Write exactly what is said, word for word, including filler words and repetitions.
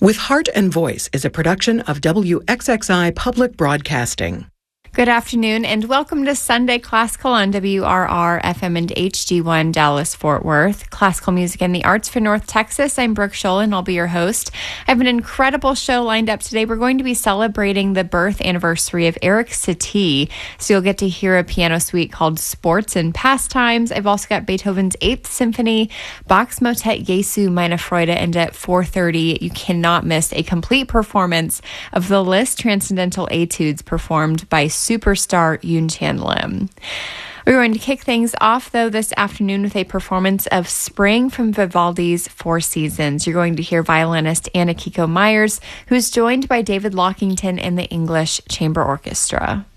With Heart and Voice is a production of W X X I Public Broadcasting. Good afternoon and welcome to Sunday Classical on W R R F M and H D one Dallas-Fort Worth. Classical music and the arts for North Texas. I'm Brooke Scholl and I'll be your host. I have an incredible show lined up today. We're going to be celebrating the birth anniversary of Erik Satie. So you'll get to hear a piano suite called Sports and Pastimes. I've also got Beethoven's Eighth Symphony, Bach's Motet Jesu meine Freude, and at four thirty you cannot miss a complete performance of the Liszt Transcendental Etudes performed by superstar Yoon Chan Lim. We're going to kick things off, though, this afternoon with a performance of Spring from Vivaldi's Four Seasons. You're going to hear violinist Anna Kiko Myers, who's joined by David Lockington and the English Chamber Orchestra.